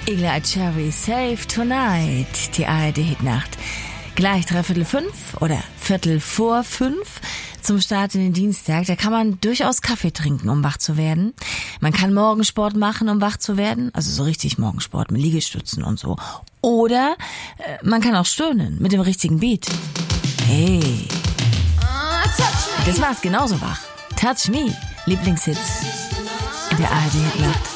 Igla Cherry Save Tonight, die ARD-Hitnacht. Gleich 3:45 oder 4:45 zum Start in den Dienstag. Da kann man durchaus Kaffee trinken, um wach zu werden. Man kann Morgensport machen, um wach zu werden. Also so richtig Morgensport mit Liegestützen und so. Oder man kann auch stöhnen mit dem richtigen Beat. Hey, das macht genauso wach. Touch Me, Lieblingshits in der ARD-Hitnacht.